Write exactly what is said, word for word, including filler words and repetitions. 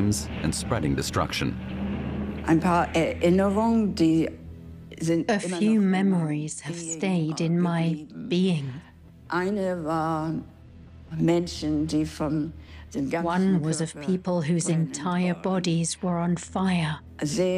flames and spreading destruction. A few memories have stayed in my being. One was of people whose entire bodies were on fire.